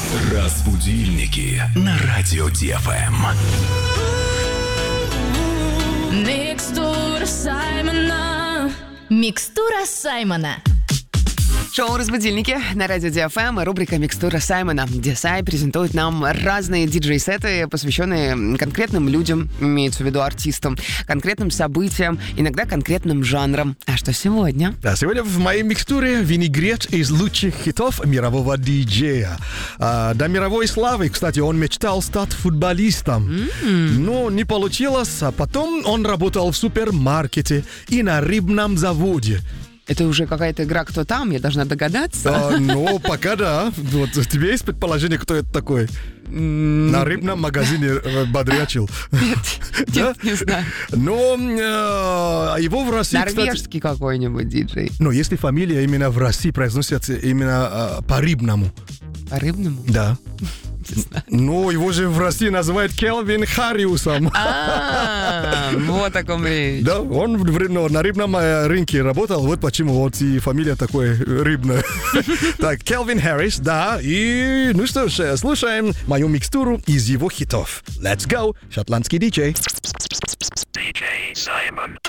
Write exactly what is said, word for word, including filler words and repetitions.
Разбудильники на радио Ди Эф Эм. Микстура Саймона. Микстура Саймона. Шоу «Разбудильники» на радио Ди Эф Эм и рубрика «Микстура Саймона», где Сай презентует нам разные диджей-сеты, посвященные конкретным людям, имеется в виду артистам, конкретным событиям, иногда конкретным жанрам. А что сегодня? Да, сегодня в моей микстуре винегрет из лучших хитов мирового диджея. А, до мировой славы, кстати, он мечтал стать футболистом. Mm-hmm. Но не получилось, а потом он работал в супермаркете и на рыбном заводе. Это уже какая-то игра «Кто там?» Я должна догадаться. А, ну, пока да. Вот, у тебя есть предположение, кто это такой? Mm. На рыбном магазине бодрячил. Нет, да? нет, не знаю. Но э, его в России, норвежский, кстати, какой-нибудь диджей. Но если фамилия именно в России произносится именно э, по-рыбному. По-рыбному? Да. Ну, его же в России называют Келвин Харриусом. А, вот о ком речь. Да, он на рыбном рынке работал, вот почему вот и фамилия такой рыбная. Так, Келвин Харрис, да, и ну что ж, слушаем мою микстуру из его хитов. Let's go, шотландский диджей. диджей Саймон.